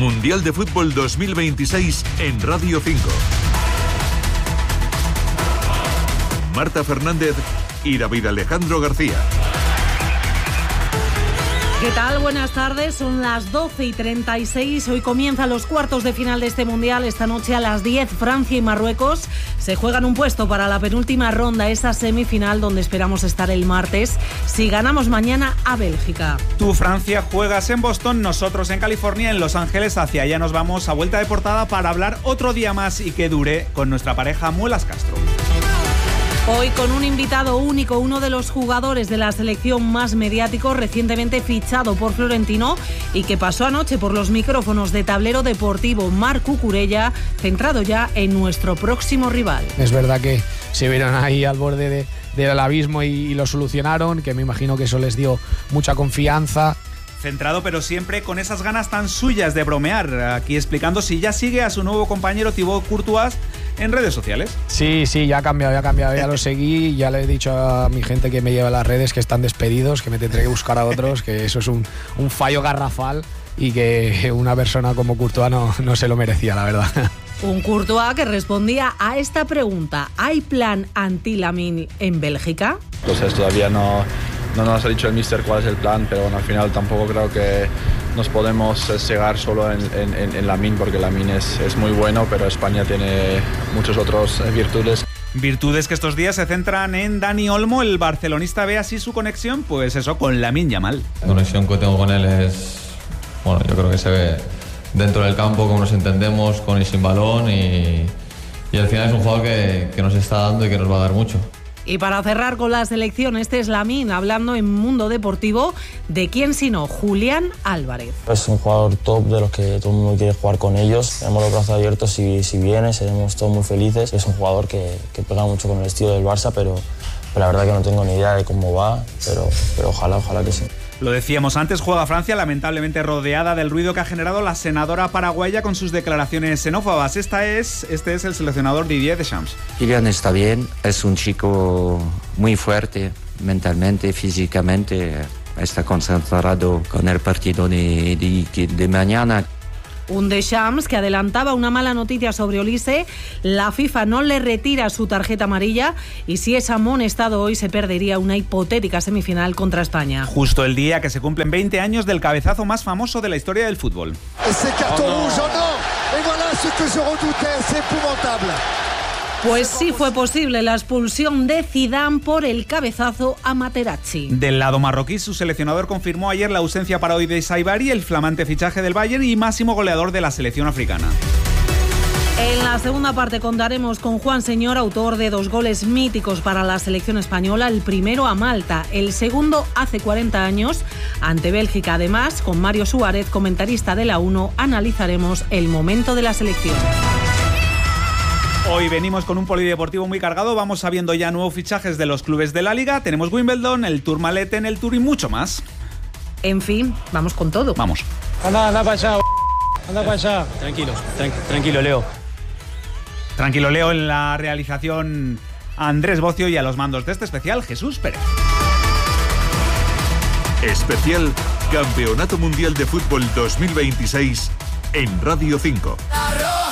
Mundial de Fútbol 2026 en Radio 5. Marta Fernández y David Alejandro García. ¿Qué tal? Buenas tardes, son las 12:36. Hoy comienzan los cuartos de final de este Mundial. Esta noche a las 10, Francia y Marruecos se juegan un puesto para la penúltima ronda, esa semifinal donde esperamos estar el martes si ganamos mañana a Bélgica. Tú, Francia, juegas en Boston, nosotros en California, en Los Ángeles. Hacia allá nos vamos a vuelta de portada para hablar otro día más y que dure con nuestra pareja Muelas Castro. Hoy con un invitado único, uno de los jugadores de la selección más mediático, recientemente fichado por Florentino y que pasó anoche por los micrófonos de Tablero Deportivo, Marc Cucurella, centrado ya en nuestro próximo rival. Es verdad que se vieron ahí al borde del abismo y lo solucionaron, que me imagino que eso les dio mucha confianza. Centrado, pero siempre con esas ganas tan suyas de bromear, aquí explicando si ya sigue a su nuevo compañero Thibaut Courtois en redes sociales. Sí, ya ha cambiado, ya lo seguí, ya le he dicho a mi gente que me lleva a las redes que están despedidos, que me tendré que buscar a otros, que eso es un fallo garrafal y que una persona como Courtois no se lo merecía, la verdad. Un Courtois que respondía a esta pregunta: ¿hay plan anti-Lamine en Bélgica? Entonces todavía no nos ha dicho el míster cuál es el plan, pero bueno, al final tampoco creo que nos podemos cegar solo en Lamine, porque Lamine es muy bueno, pero España tiene muchas otras virtudes. Virtudes que estos días se centran en Dani Olmo. El barcelonista ve así su conexión, pues eso, con Lamine Yamal. La conexión que tengo con él es, bueno, yo creo que se ve dentro del campo, cómo nos entendemos, con y sin balón, y al final es un jugador que nos está dando y que nos va a dar mucho. Y para cerrar con la selección, este es Lamine hablando en Mundo Deportivo de quién sino Julián Álvarez. Es un jugador top de los que todo el mundo quiere jugar con ellos. Tenemos los brazos abiertos si viene, seremos todos muy felices. Es un jugador que pega mucho con el estilo del Barça, pero la verdad que no tengo ni idea de cómo va, pero ojalá que sí. Lo decíamos antes, juega Francia, lamentablemente rodeada del ruido que ha generado la senadora paraguaya con sus declaraciones xenófobas. Este es el seleccionador Didier Deschamps. Kylian está bien, es un chico muy fuerte mentalmente, físicamente, está concentrado con el partido de mañana. Un Deschamps que adelantaba una mala noticia sobre Olise. La FIFA no le retira su tarjeta amarilla y si es amonestado hoy se perdería una hipotética semifinal contra España. Justo el día que se cumplen 20 años del cabezazo más famoso de la historia del fútbol. Ese cartón rouge, no. Et voilà ce que je redoutais, c'est épouvantable. Pues sí fue posible la expulsión de Zidane por el cabezazo a Materazzi. Del lado marroquí, su seleccionador confirmó ayer la ausencia para hoy de Saibari, el flamante fichaje del Bayern y máximo goleador de la selección africana. En la segunda parte contaremos con Juan Señor, autor de 2 goles míticos para la selección española, el primero a Malta, el segundo hace 40 años ante Bélgica. Además, con Mario Suárez, comentarista de la 1, analizaremos el momento de la selección. Hoy venimos con un polideportivo muy cargado, vamos sabiendo ya nuevos fichajes de los clubes de la Liga, tenemos Wimbledon, el Tourmalet en el Tour y mucho más. En fin, vamos con todo. Vamos. Anda para allá, anda para allá. Tranquilo, Leo. Tranquilo, Leo, en la realización Andrés Bocio y a los mandos de este especial Jesús Pérez. Especial Campeonato Mundial de Fútbol 2026 en Radio 5.